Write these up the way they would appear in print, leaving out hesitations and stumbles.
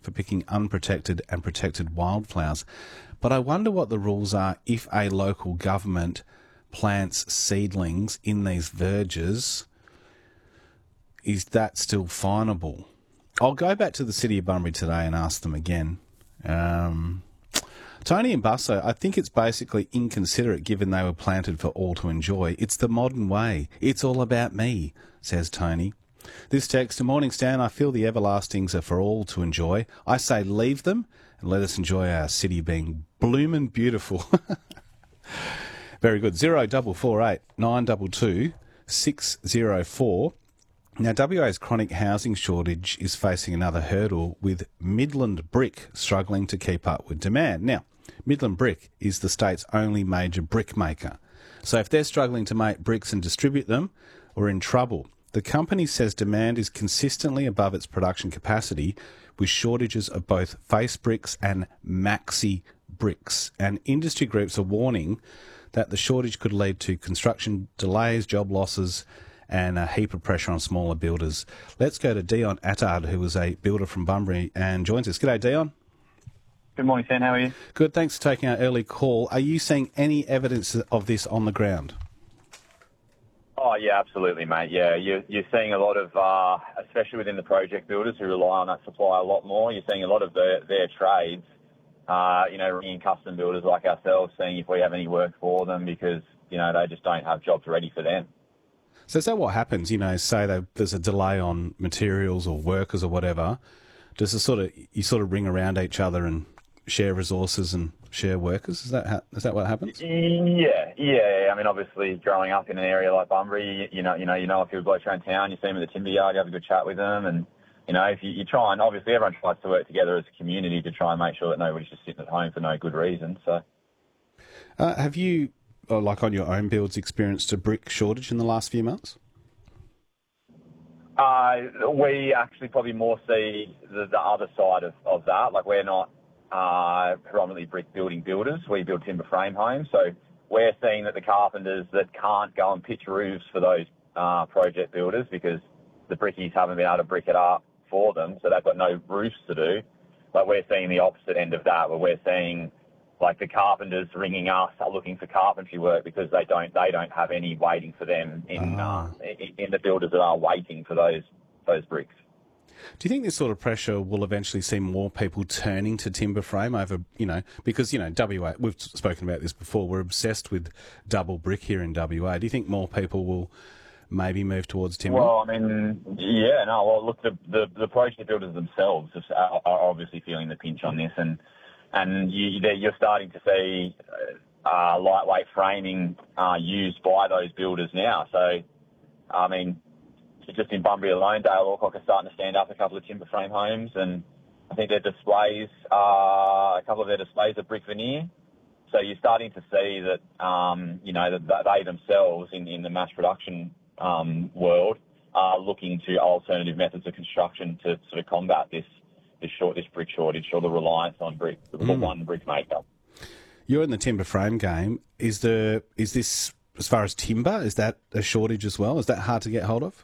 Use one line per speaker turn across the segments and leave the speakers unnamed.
for picking unprotected and protected wildflowers. But I wonder what the rules are if a local government plants seedlings in these verges. Is that still finable? I'll go back to the City of Bunbury today and ask them again. Tony and Busso, I think it's basically inconsiderate given they were planted for all to enjoy. It's the modern way. It's all about me, says Tony. This text, morning Stan, I feel the everlastings are for all to enjoy. I say leave them and let us enjoy our city being bloomin' beautiful. Very good. 0448 922 604. Now, WA's chronic housing shortage is facing another hurdle, with Midland Brick struggling to keep up with demand. Now, Midland Brick is the state's only major brick maker. So if they're struggling to make bricks and distribute them, we're in trouble. The company says demand is consistently above its production capacity, with shortages of both face bricks and maxi bricks. And industry groups are warning that the shortage could lead to construction delays, job losses, and a heap of pressure on smaller builders. Let's go to Dion Attard, who is a builder from Bunbury and joins us. G'day, Dion.
Good morning, Sam. How are you?
Good, thanks for taking our early call. Are you seeing any evidence of this on the ground?
Oh, yeah, absolutely, mate. Yeah, you're seeing a lot of, especially within the project builders who rely on that supply a lot more, you're seeing a lot of their trades, ringing custom builders like ourselves, seeing if we have any work for them because, they just don't have jobs ready for them.
So is that what happens? Say there's a delay on materials or workers or whatever. Does you sort of ring around each other and share resources and share workers? Is that what happens?
Yeah. I mean, obviously, growing up in an area like Bunbury, you know a few blokes around town. You see them at the timber yard, you have a good chat with them, and if you try and obviously everyone tries to work together as a community to try and make sure that nobody's just sitting at home for no good reason. So,
have you, like on your own builds, experienced a brick shortage in the last few months?
We actually probably more see the other side of that. Like, we're not predominantly brick building builders. We build timber frame homes. So we're seeing that the carpenters that can't go and pitch roofs for those project builders because the brickies haven't been able to brick it up for them, so they've got no roofs to do. But we're seeing the opposite end of that, where we're seeing like the carpenters ringing us are looking for carpentry work because they don't have any waiting for them in the builders that are waiting for those bricks.
Do you think this sort of pressure will eventually see more people turning to timber frame over, because, WA, we've spoken about this before, we're obsessed with double brick here in WA. Do you think more people will maybe move towards timber?
Well, I mean, look, the project builders themselves are obviously feeling the pinch on this, and you're starting to see lightweight framing used by those builders now. So, I mean, just in Bunbury alone, Dale Alcock are starting to stand up a couple of timber frame homes, and I think their displays, a couple of their displays are brick veneer. So you're starting to see that, that they themselves in the mass production world are looking to alternative methods of construction to sort of combat this brick shortage or the reliance on brick, the one brick maker.
You're in the timber frame game. Is this, as far as timber, is that a shortage as well? Is that hard to get hold of?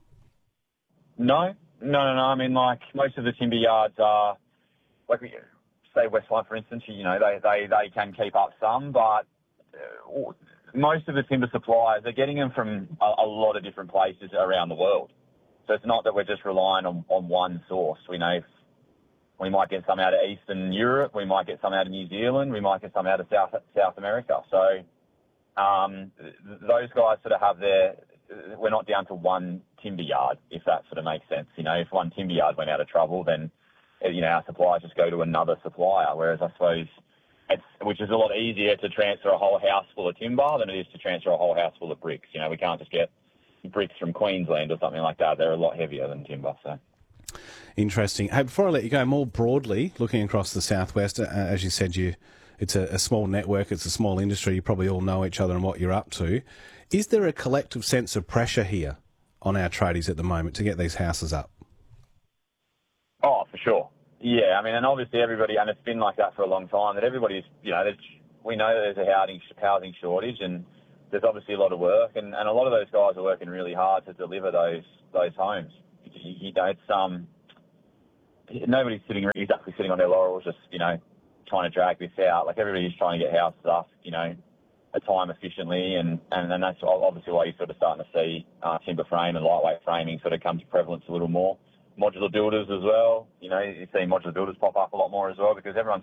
No. I mean, like, most of the timber yards are, like, say Westline, for instance, they can keep up some, but most of the timber suppliers are getting them from a lot of different places around the world. So it's not that we're just relying on one source. We know we might get some out of Eastern Europe, we might get some out of New Zealand, we might get some out of South America. So those guys sort of have we're not down to one timber yard, if that sort of makes sense. If one timber yard went out of trouble, then, our suppliers just go to another supplier, whereas I suppose which is a lot easier to transfer a whole house full of timber than it is to transfer a whole house full of bricks. We can't just get bricks from Queensland or something like that. They're a lot heavier than timber, so...
Interesting. Hey, before I let you go, more broadly, looking across the southwest, as you said, it's a small network, it's a small industry, you probably all know each other and what you're up to. Is there a collective sense of pressure here on our tradies at the moment to get these houses up?
Oh, for sure. Yeah, I mean, and obviously everybody, and it's been like that for a long time, that everybody's, we know that there's a housing shortage, and there's obviously a lot of work, and a lot of those guys are working really hard to deliver those homes. nobody's exactly sitting on their laurels, just, trying to drag this out. Like, everybody's trying to get houses up, at time efficiently, and that's obviously why you're sort of starting to see timber frame and lightweight framing sort of come to prevalence a little more. Modular builders as well. You see modular builders pop up a lot more as well, because everyone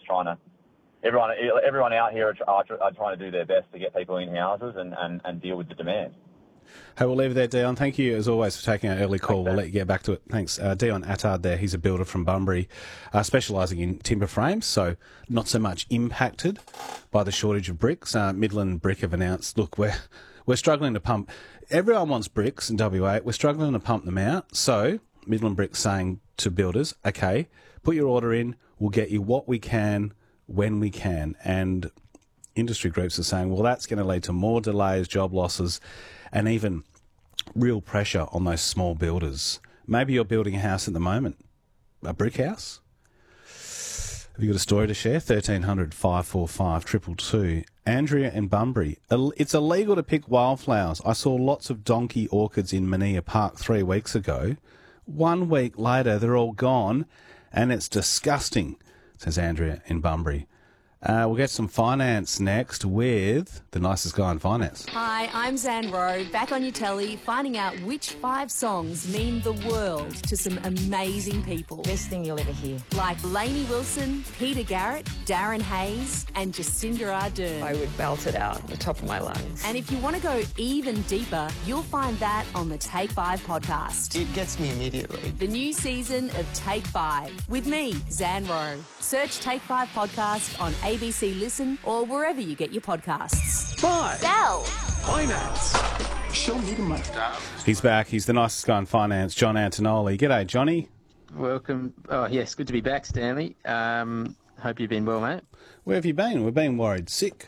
out here are trying to do their best to get people in houses and deal with the demand.
Hey, we'll leave it there, Dion. Thank you, as always, for taking our early call. We'll let you get back to it. Thanks. Dion Attard there. He's a builder from Bunbury, specialising in timber frames, so not so much impacted by the shortage of bricks. Midland Brick have announced, look, we're struggling to pump. Everyone wants bricks in WA. We're struggling to pump them out. So Midland Brick's saying to builders, okay, put your order in. We'll get you what we can when we can. And industry groups are saying, well, that's going to lead to more delays, job losses, and even real pressure on those small builders. Maybe you're building a house at the moment, a brick house. Have you got a story to share? 1300 545 222. Andrea in Bunbury. It's illegal to pick wildflowers. I saw lots of donkey orchids in Mania Park 3 weeks ago. 1 week later, they're all gone, and it's disgusting, says Andrea in Bunbury. We'll get some finance next with the nicest guy in finance.
Hi, I'm Zan Rowe, back on your telly, finding out which 5 songs mean the world to some amazing people.
Best thing you'll ever hear.
Like Lainey Wilson, Peter Garrett, Darren Hayes and Jacinda Ardern.
I would belt it out at the top of my lungs.
And if you want to go even deeper, you'll find that on the Take 5 podcast.
It gets me immediately.
The new season of Take 5 with me, Zan Rowe. Search Take 5 podcast on ABC Listen or wherever you get your podcasts.
Buy.
Sell.
Finance. Show me the money.
He's back. He's the nicest guy in finance, John Antonoli. G'day, Johnny.
Welcome. Oh, yes, good to be back, Stanley. Hope you've been well, mate.
Where have you been? We've been worried sick.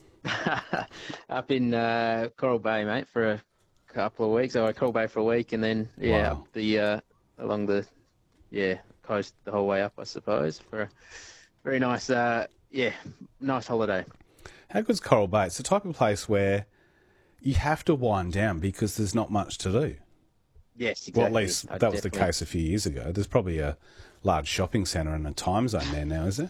Up in Coral Bay, mate, for a couple of weeks. Oh, Coral Bay for a week, and then,
Wow.
up the along the coast the whole way up, I suppose, for a very nice, nice holiday.
How good's Coral Bay? It's the type of place where you have to wind down because there's not much to do.
Yes, exactly.
Well, at least that was the case a few years ago. There's probably a large shopping centre and a time zone there now, is there?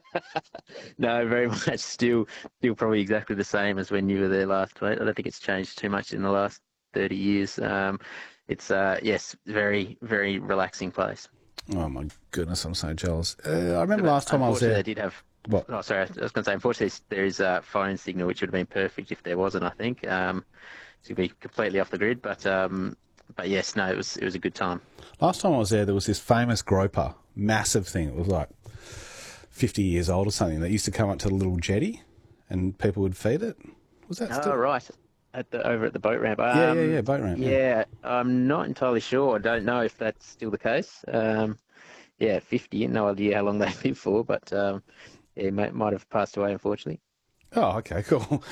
No, very much still probably exactly the same as when you were there last, mate. I don't think it's changed too much in the last 30 years. It's, very, very relaxing place.
Oh, my goodness, I'm so jealous. I remember last time I was there.
They did have...
What?
Oh, sorry, I was going to say, unfortunately, there is a phone signal, which would have been perfect if there wasn't, I think. So you'd be completely off the grid, but yes, no, it was a good time.
Last time I was there was this famous groper, massive thing. It was like 50 years old or something, that used to come up to the little jetty and people would feed it. Was that still?
Oh, right. Over at the boat ramp.
Yeah, boat ramp.
Yeah, I'm not entirely sure. I don't know if that's still the case. 50, no idea how long they live for, but might have passed away, unfortunately.
Oh, okay, cool.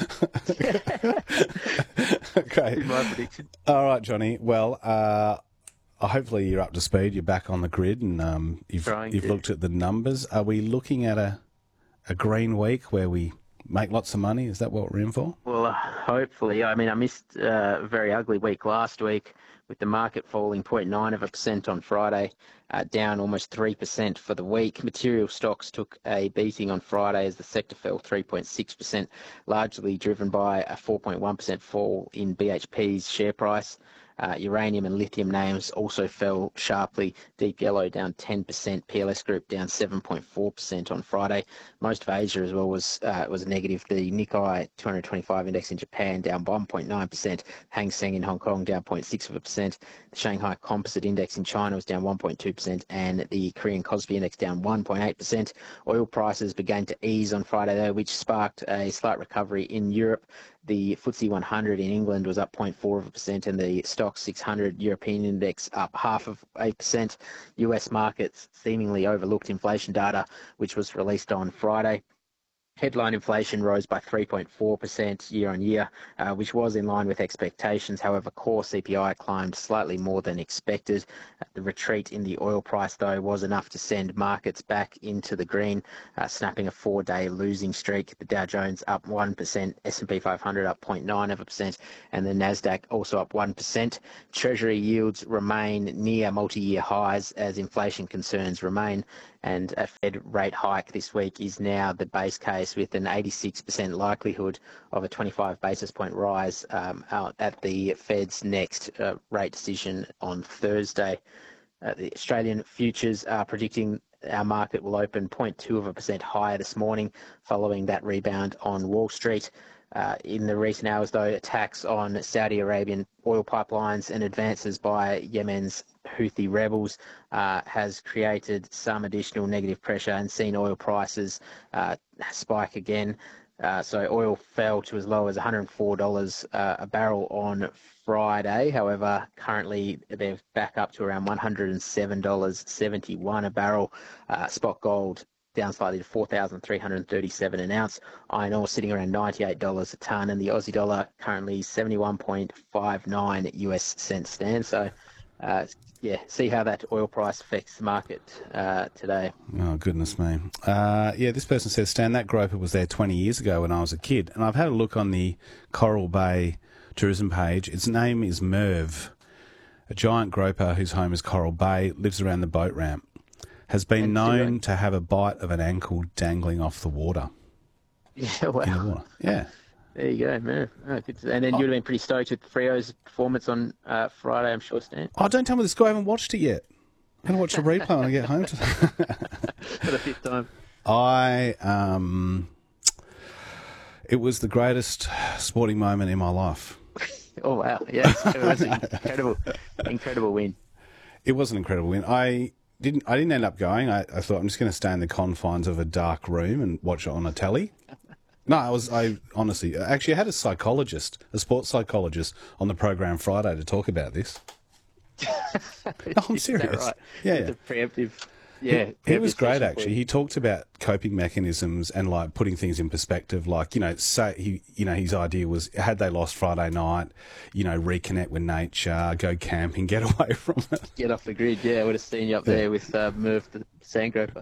Great.
My prediction.
All right, Johnny. Well, hopefully you're up to speed. You're back on the grid, and you've looked at the numbers. Are we looking at a green week where we make lots of money? Is that what we're in for?
Well, hopefully. I mean, I missed a very ugly week last week with the market falling 0.9% on Friday, down almost 3% for the week. Material stocks took a beating on Friday as the sector fell 3.6%, largely driven by a 4.1% fall in BHP's share price. Uranium and lithium names also fell sharply. Deep Yellow down 10%, PLS Group down 7.4% on Friday. Most of Asia as well was negative. The Nikkei 225 index in Japan down 1.9%, Hang Seng in Hong Kong down 0.6%, the Shanghai Composite Index in China was down 1.2%, and the Korean Kospi Index down 1.8%. Oil prices began to ease on Friday though, which sparked a slight recovery in Europe. The FTSE 100 in England was up 0.4%, and the Stoxx 600 European index up 0.5%. US markets seemingly overlooked inflation data, which was released on Friday. Headline inflation rose by 3.4% year on year, which was in line with expectations. However, core CPI climbed slightly more than expected. The retreat in the oil price, though, was enough to send markets back into the green, snapping a 4-day losing streak. The Dow Jones up 1%, S&P 500 up 0.9%, and the Nasdaq also up 1%. Treasury yields remain near multi-year highs as inflation concerns remain, and a Fed rate hike this week is now the base case, with an 86% likelihood of a 25 basis point rise out at the Fed's next rate decision on Thursday. The Australian futures are predicting our market will open 0.2% higher this morning following that rebound on Wall Street. In the recent hours, though, attacks on Saudi Arabian oil pipelines and advances by Yemen's Houthi rebels has created some additional negative pressure and seen oil prices spike again. So oil fell to as low as $104 a barrel on Friday. However, currently they're back up to around $107.71 a barrel. Spot gold down slightly to $4,337 an ounce. Iron ore sitting around $98 a tonne, and the Aussie dollar currently 71.59 US cents stand. So, see how that oil price affects the market today.
Oh, goodness me. This person says, Stan, that groper was there 20 years ago when I was a kid, and I've had a look on the Coral Bay tourism page. Its name is Merv. A giant groper whose home is Coral Bay, lives around the boat ramp. Has been known to have a bite of an ankle dangling off the water.
Yeah, wow.
In the water. Yeah.
There you go, man. Oh, good. And then you'd have been pretty stoked with Freo's performance on Friday, I'm sure, Stan.
Oh, don't tell me this guy. I haven't watched it yet. I'm going to watch the replay when I get home today.
For the fifth time.
It was the greatest sporting moment in my life.
Oh, wow. Yes, it was an incredible win. It was an incredible win.
I didn't end up going. I thought I'm just going to stay in the confines of a dark room and watch it on a telly. No, I honestly, actually, I had a sports psychologist on the program Friday to talk about this. No, I'm serious.
Right?
Yeah.
The preemptive.
Yeah, he was great actually. He talked about coping mechanisms and like putting things in perspective. Like his idea was, had they lost Friday night, reconnect with nature, go camping, get away from it,
get off the grid. Yeah, I would have seen you up there with Merv the Sandgroper.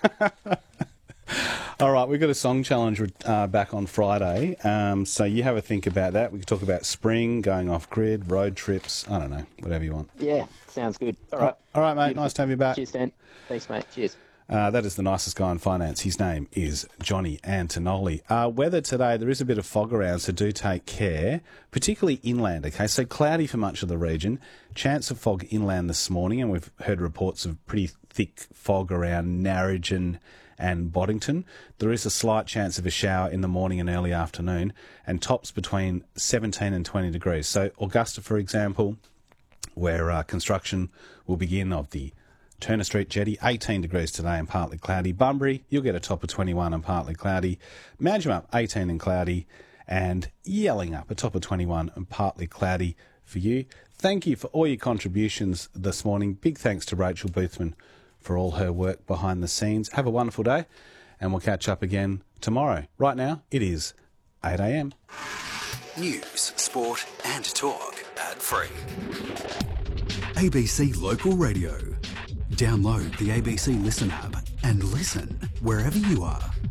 All right, we've got a song challenge back on Friday. So you have a think about that. We could talk about spring, going off grid, road trips. I don't know, whatever you want.
Yeah, sounds good. All right, mate.
Beautiful. Nice to have you back.
Cheers, Dan. Thanks, mate. Cheers.
That is the nicest guy in finance. His name is Johnny Antonelli. Weather today, there is a bit of fog around, so do take care, particularly inland, okay? So cloudy for much of the region. Chance of fog inland this morning, and we've heard reports of pretty thick fog around Narrogin and Boddington. There is a slight chance of a shower in the morning and early afternoon, and tops between 17 and 20 degrees. So Augusta, for example, where construction will begin of the Turner Street Jetty, 18 degrees today and partly cloudy. Bunbury, you'll get a top of 21 and partly cloudy. Manjimup, 18 and cloudy. And Yellingup, a top of 21 and partly cloudy for you. Thank you for all your contributions this morning. Big thanks to Rachel Boothman for all her work behind the scenes. Have a wonderful day, and we'll catch up again tomorrow. Right now, it is 8 a.m.
News, sport and talk ad-free. ABC Local Radio. Download the ABC Listen app and listen wherever you are.